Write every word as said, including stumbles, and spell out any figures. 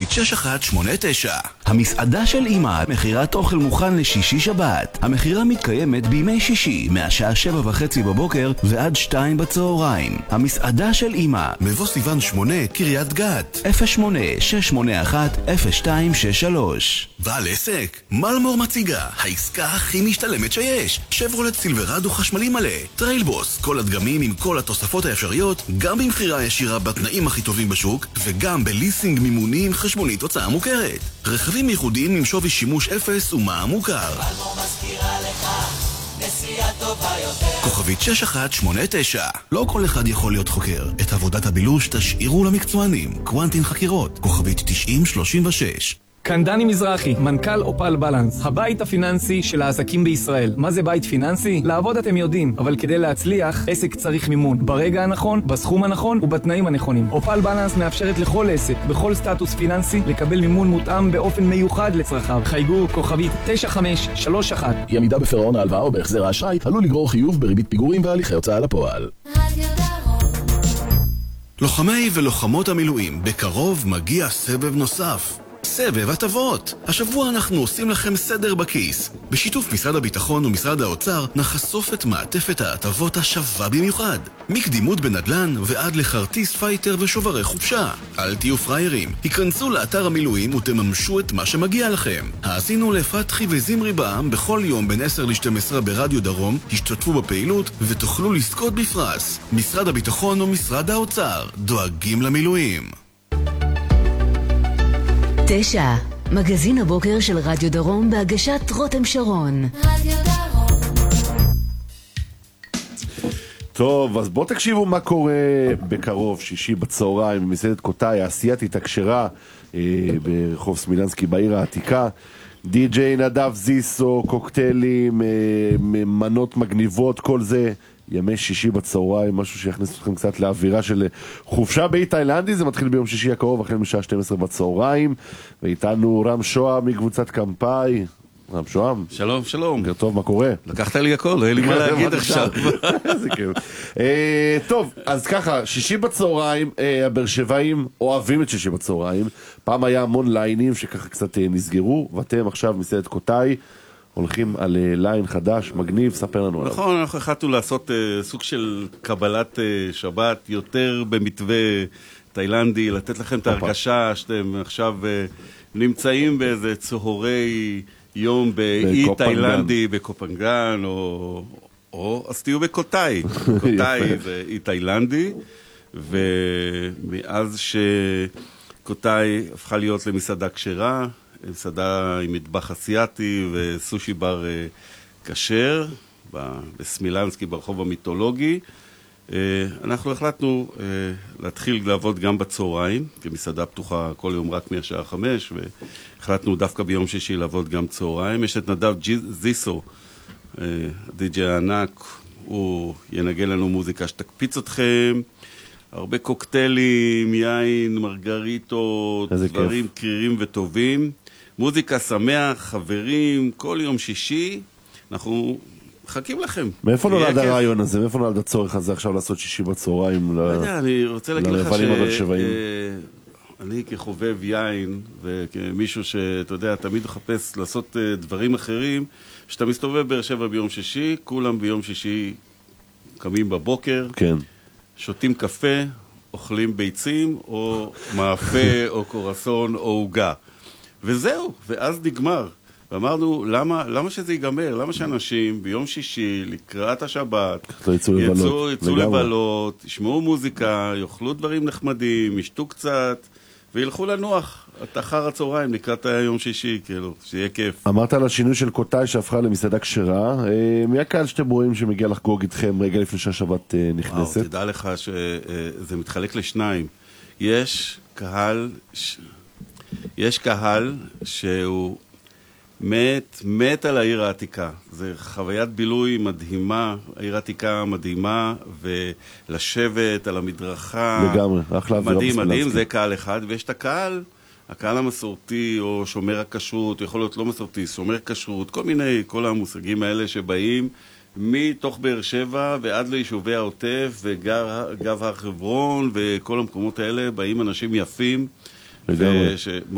כוכבית שש אחת שמונה תשע. המסעדה של אמא, מחירת אוכל מוכן לשישי שבת. המחירה מתקיימת בימי שישי, מהשעה שבע וחצי בבוקר ועד שתיים בצהריים. המסעדה של אמא, מבוא סיוון שמונה, קריית גת, אפס שמונה שש שמונה אחת אפס שתיים שש שלוש. בעל עסק, מלמור מציגה, העסקה הכי משתלמת שיש. שברולט סילברדו חשמלי מלא, טריילבוס, כל הדגמים עם כל התוספות האפשריות, גם במחירה ישירה בתנאים הכי טובים בשוק, וגם בליסינג מימוני עם חשבונית הוצאה מוכרת. רכבים ייחודיים עם שווי שימוש אפס ומע"מ מוכר. מלמור מזכירה לך נסיעה טובה יותר. כוכבית שש אחת שמונה תשע. לא כל אחד יכול להיות חוקר. את עבודת הבילוש תשאירו למקצוענים. קוונטין חקירות, כוכבית תשעים שלושים ושש. כאן דני מזרחי, מנכ"ל אופל בלנס, הבית הפיננסי של העסקים בישראל. מה זה בית פיננסי? לעבוד אתם יודעים, אבל כדי להצליח, עסק צריך מימון. ברגע הנכון, בסכום הנכון ובתנאים הנכונים. אופל בלנס מאפשרת לכל עסק, בכל סטטוס פיננסי, לקבל מימון מותאם באופן מיוחד לצרכיו. חייגו כוכבית תשע חמש שלוש אחת. אי עמידה בפירעון ההלוואה או בהחזר האשראי עלול לגרור חיוב בריבית פיגורים והליכי הוצאה לפועל. לוחמי ולוחמות המילואים, בקרוב מגיע סבב נוסף. סבב הטבות. השבוע אנחנו עושים לכם סדר בכיס. בשיתוף משרד הביטחון ומשרד האוצר נחשוף את מעטפת ההטבות השווה במיוחד. מקדימות בנדלן ועד לחרטיס פייטר ושוברי חופשה. אל תהיו פריירים. היכנסו לאתר המילואים ותממשו את מה שמגיע לכם. האזינו לפתחי וזמרי בעם בכל יום בין עשר לשתים עשרה ברדיו דרום, השתתפו בפעילות ותוכלו לזכות בפרס. משרד הביטחון ומשרד האוצר דואגים למילואים. תשע, מגזין הבוקר של רדיו דרום בהגשת רותם שרון. רדיו דרום. טוב, אז בואו תקשיבו מה קורה בקרוב, שישי בצהריים, במסעדת קוטאי, האסייתית הכשרה, אה, ברחוב סמילנסקי בעיר העתיקה. די-ג'יי נדב זיסו, קוקטיילים, אה, מנות מגניבות, כל זה. ימי שישי בצהריים, משהו שיכניס אתכם קצת לאווירה של חופשה באי תאילנדי. זה מתחיל ביום שישי הקרוב, החל משעה שתים עשרה בצהריים, ואיתנו רם שוהם מקבוצת קמפאי. רם שוהם, שלום, שלום. בוקר טוב, מה קורה? לקחת לי הכל, לא היה לי מה להגיד עכשיו. איזה כיף. טוב, אז ככה, שישי בצהריים, הבאר שבעים אוהבים את שישי בצהריים. פעם היה המון ליינים שככה קצת נסגרו, ואתם עכשיו מסעדת קוטאי הולכים על ליין חדש, מגניב, ספר לנו עליו. נכון, אנחנו החלטנו לעשות uh, סוג של קבלת uh, שבת, יותר במתווה תאילנדי, לתת לכם את ההרגשה שאתם עכשיו uh, נמצאים באיזה צהרי יום באי תאילנדי, בקופנגן, או, או אז תהיו בקוטאי. קוטאי זה אי תאילנדי, ומאז שקוטאי הפכה להיות למסעדה כשרה, מסעדה עם מטבח אסיאתי וסושי בר כשר, בסמילנסקי ברחוב המיתולוגי. אנחנו החלטנו להתחיל לעבוד גם בצהריים, כי מסעדה פתוחה כל יום רק מהשעה חמש, והחלטנו דווקא ביום שישי לעבוד גם צהריים. יש את נדב זיסו, די-ג'יי הענק, הוא ינגן לנו מוזיקה שתקפיץ אתכם, הרבה קוקטיילים, יין, מרגריטות, דברים קרירים וטובים. מוזיקה שמח, חברים, כל יום שישי, אנחנו מחכים לכם. מאיפה נולד הרעיון הזה? מאיפה נולד הצורך הזה עכשיו לעשות שישי בצהריים? לא יודע, אני רוצה להגיד לך שאני כחובב יין, וכמישהו שאתה יודע, תמיד מחפש לעשות דברים אחרים, שאתה מסתובב באר שבע ביום שישי, כולם ביום שישי קמים בבוקר, כן. שותים קפה, אוכלים ביצים, או מאפה, או קורסון, או עוגה. וזהו, ואז נגמר. ואמרנו, למה, למה שזה ייגמר? למה שאנשים ביום שישי, לקראת השבת, יצאו יצאו, יצאו לבלות, ישמעו מוזיקה, יאכלו דברים נחמדים, ישתו קצת, וילכו לנוח אחר הצהריים לקראת היום שישי, כאילו, שיהיה כיף. אמרת על השינוי של קוטאי שהפכה למסעדה כשרה. מי הקהל שאתם רואים שמגיע לחגוג איתכם רגע לפני שהשבת נכנסת? וואו, תדע לך שזה מתחלק לשניים. יש קהל, יש קהל שהוא מת, מת על העיר העתיקה. זה חוויית בילוי מדהימה, העיר העתיקה מדהימה, ולשבת על המדרכה. לגמרי, אחלה. מדהים, מדהים, זה קהל אחד, ויש את הקהל, הקהל המסורתי, או שומר הכשרות, יכול להיות לא מסורתי, שומר כשרות, כל מיני, כל המושגים האלה שבאים מתוך באר שבע ועד ליישובי העוטף, וגב הר חברון, וכל המקומות האלה, באים אנשים יפים, לגמרי.